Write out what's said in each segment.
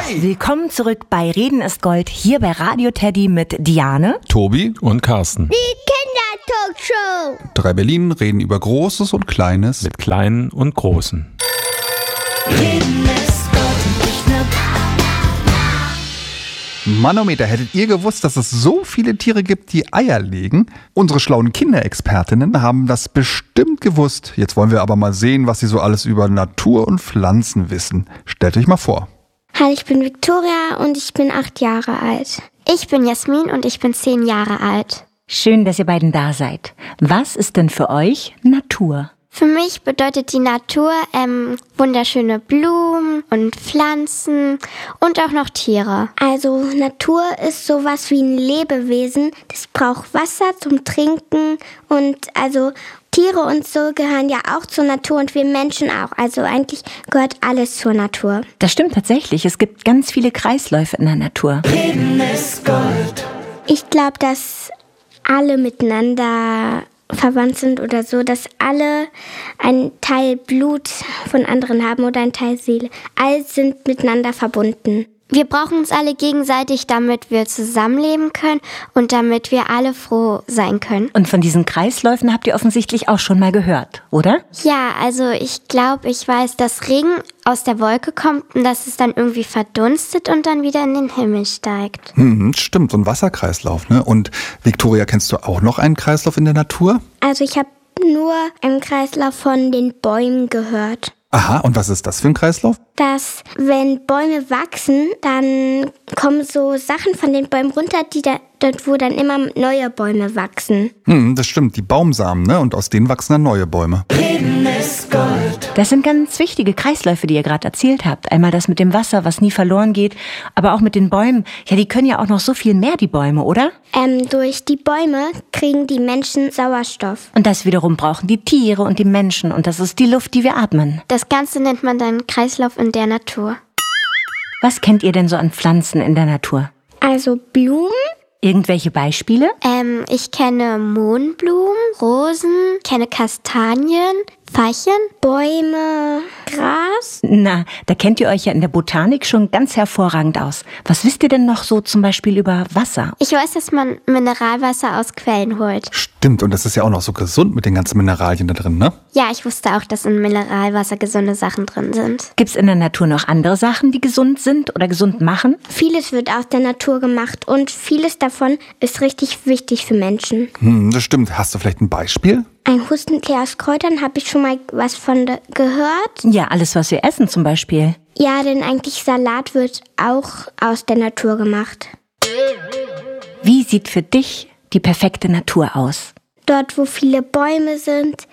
Willkommen zurück bei Reden ist Gold, hier bei Radio Teddy mit Diane, Tobi und Carsten. Die Kindertalkshow. 3 Berlin reden über Großes und Kleines. Mit Kleinen und Großen. Reden ist Gold und ich Manometer, hättet ihr gewusst, dass es so viele Tiere gibt, die Eier legen? Unsere schlauen Kinderexpertinnen haben das bestimmt gewusst. Jetzt wollen wir aber mal sehen, was sie so alles über Natur und Pflanzen wissen. Stellt euch mal vor. Hi, ich bin Victoria und ich bin 8 Jahre alt. Ich bin Jasmin und ich bin 10 Jahre alt. Schön, dass ihr beiden da seid. Was ist denn für euch Natur? Für mich bedeutet die Natur wunderschöne Blumen und Pflanzen und auch noch Tiere. Also Natur ist sowas wie ein Lebewesen. Das braucht Wasser zum Trinken und also Tiere und so gehören ja auch zur Natur und wir Menschen auch. Also eigentlich gehört alles zur Natur. Das stimmt tatsächlich. Es gibt ganz viele Kreisläufe in der Natur. Reden ist Gold. Ich glaube, dass alle miteinander verwandt sind oder so, dass alle einen Teil Blut von anderen haben oder einen Teil Seele. Alle sind miteinander verbunden. Wir brauchen uns alle gegenseitig, damit wir zusammenleben können und damit wir alle froh sein können. Und von diesen Kreisläufen habt ihr offensichtlich auch schon mal gehört, oder? Ja, also ich glaube, ich weiß, dass Regen aus der Wolke kommt und dass es dann irgendwie verdunstet und dann wieder in den Himmel steigt. Stimmt, so ein Wasserkreislauf, ne? Und Victoria, kennst du auch noch einen Kreislauf in der Natur? Also ich habe nur einen Kreislauf von den Bäumen gehört. Aha, und was ist das für ein Kreislauf? Dass wenn Bäume wachsen, dann kommen so Sachen von den Bäumen runter, dort wo dann immer neue Bäume wachsen. Das stimmt, die Baumsamen, ne? Und aus denen wachsen dann neue Bäume. Reden ist Gold. Das sind ganz wichtige Kreisläufe, die ihr gerade erzählt habt. Einmal das mit dem Wasser, was nie verloren geht, aber auch mit den Bäumen. Ja, die können ja auch noch so viel mehr, die Bäume, oder? Durch die Bäume kriegen die Menschen Sauerstoff. Und das wiederum brauchen die Tiere und die Menschen. Und das ist die Luft, die wir atmen. Das Ganze nennt man dann Kreislauf in der Natur. Was kennt ihr denn so an Pflanzen in der Natur? Also Blumen. Irgendwelche Beispiele? Ich kenne Mohnblumen, Rosen, kenne Kastanien, Veilchen, Bäume, Gras. Na, da kennt ihr euch ja in der Botanik schon ganz hervorragend aus. Was wisst ihr denn noch so zum Beispiel über Wasser? Ich weiß, dass man Mineralwasser aus Quellen holt. Stimmt, und das ist ja auch noch so gesund mit den ganzen Mineralien da drin, ne? Ja, ich wusste auch, dass in Mineralwasser gesunde Sachen drin sind. Gibt's in der Natur noch andere Sachen, die gesund sind oder gesund machen? Vieles wird aus der Natur gemacht und vieles davon ist richtig wichtig für Menschen. Das stimmt. Hast du vielleicht ein Beispiel? Ein Hustentee aus Kräutern, habe ich schon mal was von gehört. Ja, alles, was wir essen zum Beispiel. Ja, denn eigentlich Salat wird auch aus der Natur gemacht. Wie sieht für dich die perfekte Natur aus? Dort, wo viele Bäume sind,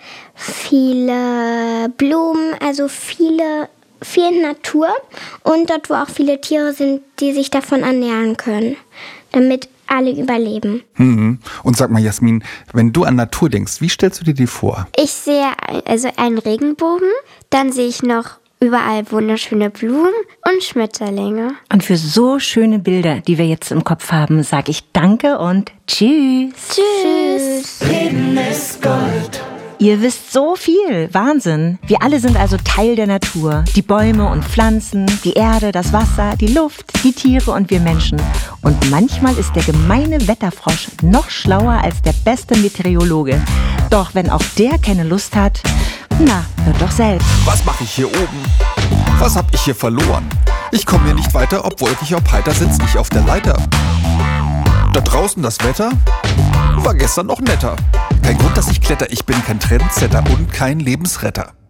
viele Blumen, also viel Natur. Und dort, wo auch viele Tiere sind, die sich davon ernähren können, damit alle überleben. Und sag mal, Jasmin, wenn du an Natur denkst, wie stellst du dir die vor? Ich sehe also einen Regenbogen, dann sehe ich noch überall wunderschöne Blumen und Schmetterlinge. Und für so schöne Bilder, die wir jetzt im Kopf haben, sage ich Danke und Tschüss. Tschüss. Reden ist Gold. Ihr wisst so viel. Wahnsinn. Wir alle sind also Teil der Natur. Die Bäume und Pflanzen, die Erde, das Wasser, die Luft, die Tiere und wir Menschen. Und manchmal ist der gemeine Wetterfrosch noch schlauer als der beste Meteorologe. Doch wenn auch der keine Lust hat, na, hört doch selbst. Was mache ich hier oben? Was hab ich hier verloren? Ich komme hier nicht weiter, ob wolkig, ob heiter, sitz ich auf der Leiter. Da draußen das Wetter war gestern noch netter. Kein Grund, dass ich kletter, ich bin kein Trendsetter und kein Lebensretter.